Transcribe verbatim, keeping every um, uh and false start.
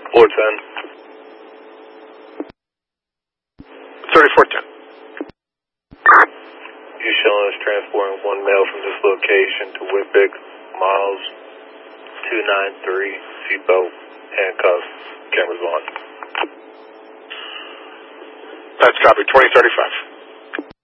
four ten. thirty-four ten. You showing us transporting one male from this location to Whitbeck, miles two nine three, seatbelt, handcuffs, cameras on. That's copy, twenty thirty-five.